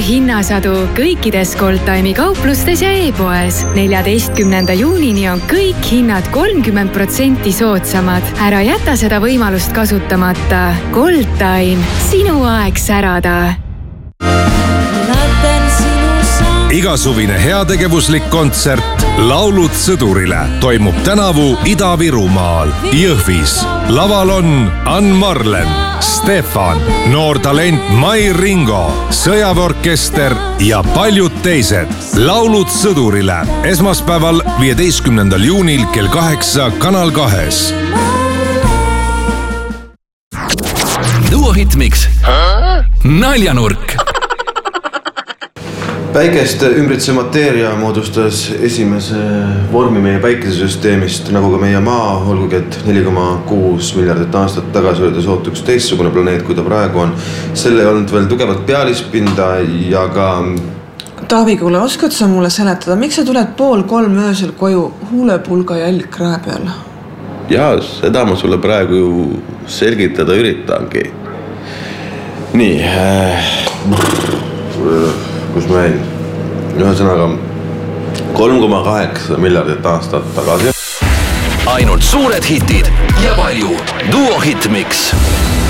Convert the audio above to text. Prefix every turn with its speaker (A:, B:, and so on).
A: hinnasadu kõikides Goldtime'i kauplustes ja e-poes. 14. juunini on kõik hinnad 30% soodsamad. Ära jäta seda võimalust kasutamata. Goldtime, sinu aeg särada.
B: Igasuvine heategevuslik kontsert Laulud sõdurile toimub tänavu Ida-Virumaal, Jõhvis. Laval on Ann Marlen, Stefan, noor talent Mai Ringo, sõjaväeorkester ja paljud teised. Laulud sõdurile esmaspäeval 15. juunil kell 8 Kanal 2.
C: Duo Hitmix. Naljanurk.
D: Päikest ümbritse mateeria moodustas esimese vormi meie päikesesüsteemist, nagu ka meie maa, olgugi et 4,6 miljardit aastat tagasi oli ta sootuks teistsugune planeet, kui ta praegu on. Selle ei olnud veel tugevat pealispinda ja ka...
E: Taavi, kuule, oskad sa mulle seletada, miks sa tuled 2:30 öösel koju huulepulga jälg krää peal?
F: Jaa, seda ma sulle praegu ju selgitada üritangi. Nii, kus ma jäin? Ühesõnaga 3,8 miljardit aastat tagasi.
C: Ainult suured hitid ja palju Duo Hitmix.